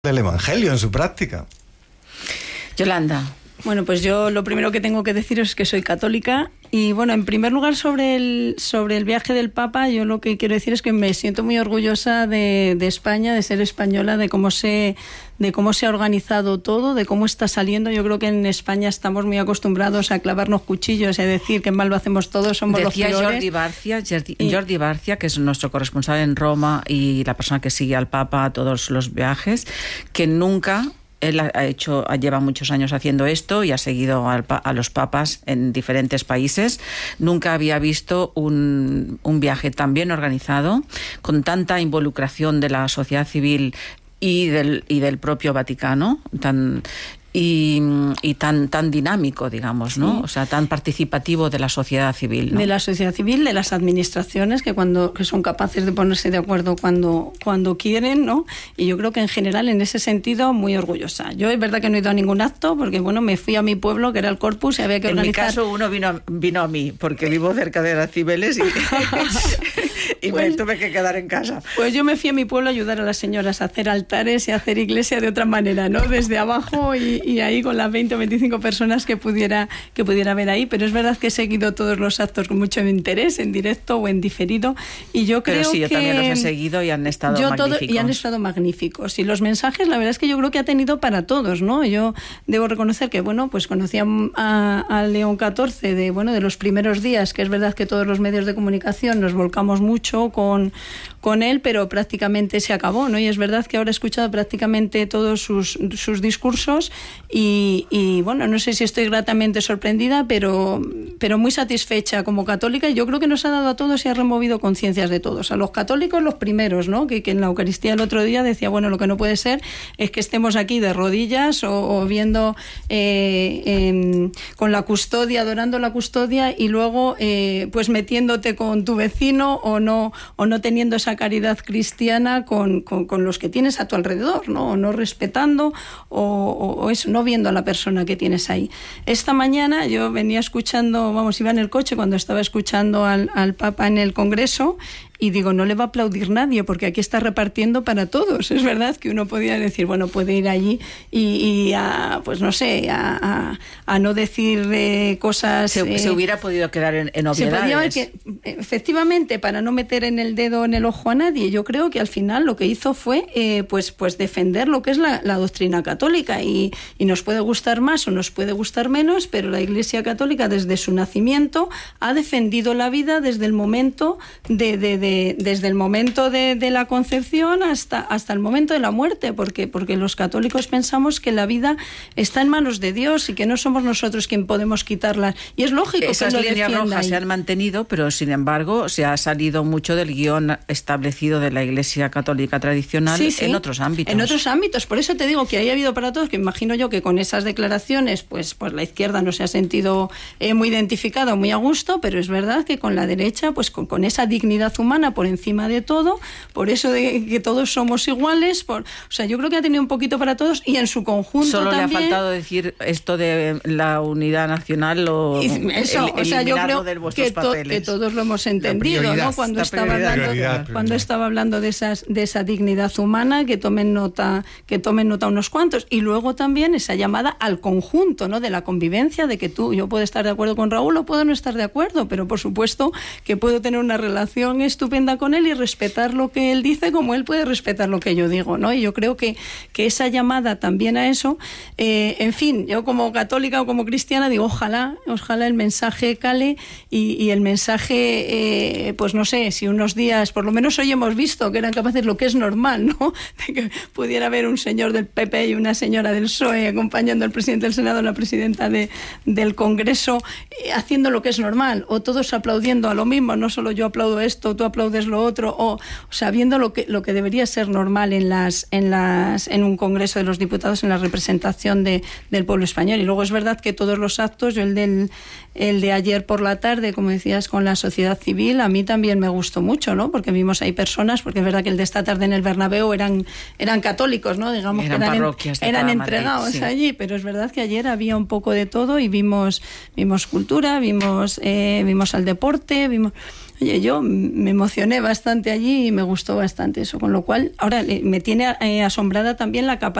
del Evangelio en su práctica. Yolanda. Bueno, pues yo lo primero que tengo que deciros es que soy católica y, bueno, en primer lugar sobre el viaje del Papa, yo lo que quiero decir es que me siento muy orgullosa de España, de ser española, de cómo se ha organizado todo, de cómo está saliendo. Yo creo que en España estamos muy acostumbrados a clavarnos cuchillos y a decir que mal lo hacemos todos, somos los peores. Jordi Barcia, que es nuestro corresponsal en Roma y la persona que sigue al Papa a todos los viajes, que nunca... Él lleva muchos años haciendo esto y ha seguido a los papas en diferentes países. Nunca había visto un viaje tan bien organizado, con tanta involucración de la sociedad civil y del propio Vaticano, tan dinámico, digamos, ¿no? Sí. O sea, tan participativo de la sociedad civil, ¿no? De la sociedad civil, de las administraciones que son capaces de ponerse de acuerdo cuando quieren, ¿no? Y yo creo que en general, en ese sentido, muy orgullosa. Yo es verdad que no he ido a ningún acto porque, bueno, me fui a mi pueblo, que era el Corpus, y había que organizar... En mi caso, uno vino a mí, porque vivo cerca de las Cibeles y me tuve que quedar en casa. Pues yo me fui a mi pueblo a ayudar a las señoras a hacer altares y a hacer iglesia de otra manera, ¿no? Desde abajo y ahí con las 20 o 25 personas que pudiera ver ahí, pero es verdad que he seguido todos los actos con mucho interés, en directo o en diferido, y yo creo que... Pero sí, yo también los he seguido y han estado magníficos. Y han estado magníficos. Y los mensajes, la verdad es que yo creo que ha tenido para todos, ¿no? Yo debo reconocer que, bueno, pues conocí a León XIV de los primeros días, que es verdad que todos los medios de comunicación nos volcamos mucho con él, pero prácticamente se acabó, ¿no? Y es verdad que ahora he escuchado prácticamente todos sus discursos y bueno, no sé si estoy gratamente sorprendida, pero muy satisfecha como católica, y yo creo que nos ha dado a todos y ha removido conciencias de todos. A los católicos los primeros, ¿no? Que en la Eucaristía el otro día decía, bueno, lo que no puede ser es que estemos aquí de rodillas o viendo con la custodia, adorando la custodia, y luego pues metiéndote con tu vecino o no teniendo esa caridad cristiana con los que tienes a tu alrededor, ¿no? O no respetando o eso, no viendo a la persona que tienes ahí. Esta mañana yo venía escuchando, iba en el coche cuando estaba escuchando al Papa en el Congreso, y digo, no le va a aplaudir nadie porque aquí está repartiendo para todos. Es verdad que uno podía decir, bueno, puede ir allí y pues no sé, a no decir cosas... Se hubiera podido quedar en obviedades. Efectivamente, para no meter en el dedo en el ojo a nadie. Yo creo que al final lo que hizo fue pues defender lo que es la doctrina católica, y nos puede gustar más o nos puede gustar menos, pero la Iglesia Católica desde su nacimiento ha defendido la vida desde el momento desde el momento de la concepción hasta el momento de la muerte, porque los católicos pensamos que la vida está en manos de Dios y que no somos nosotros quien podemos quitarla, y es lógico que esas líneas rojas se han mantenido, pero sin embargo se ha salido mucho del guión establecido de la Iglesia Católica tradicional. Sí. En otros ámbitos. En otros ámbitos, por eso te digo que ahí ha habido para todos, que imagino yo que con esas declaraciones pues la izquierda no se ha sentido muy identificada o muy a gusto, pero es verdad que con la derecha, pues con esa dignidad humana por encima de todo, por eso de que todos somos iguales, o sea, yo creo que ha tenido un poquito para todos, y en su conjunto solo también... le ha faltado decir esto de la unidad nacional o yo creo que todos lo hemos entendido, ¿no? Cuando estaba hablando de esa dignidad humana, que tomen nota unos cuantos, y luego también esa llamada al conjunto, ¿no? De la convivencia, de que yo puedo estar de acuerdo con Raúl o puedo no estar de acuerdo, pero por supuesto que puedo tener una relación estupenda con él y respetar lo que él dice como él puede respetar lo que yo digo, ¿no? Y yo creo que esa llamada también a eso, en fin, yo como católica o como cristiana digo, ojalá el mensaje cale y el mensaje, pues no sé, si unos días, por lo menos hoy hemos visto que eran capaces, lo que es normal, ¿no? De que pudiera haber un señor del PP y una señora del PSOE acompañando al presidente del Senado, la presidenta del Congreso, haciendo lo que es normal, o todos aplaudiendo a lo mismo, no solo yo aplaudo esto, tú aplaudes lo otro, o sabiendo lo que debería ser normal en un Congreso de los Diputados, en la representación del pueblo español. Y luego es verdad que todos los actos, yo el de ayer por la tarde, como decías, con la sociedad civil, a mí también me gustó mucho, ¿no? Porque vimos ahí personas, porque es verdad que el de esta tarde en el Bernabéu eran católicos, ¿no? Digamos que eran entregados allí, pero es verdad que ayer había un poco de todo y vimos cultura, vimos al deporte, Oye, yo me emocioné bastante allí y me gustó bastante eso, con lo cual ahora me tiene asombrada también la capacidad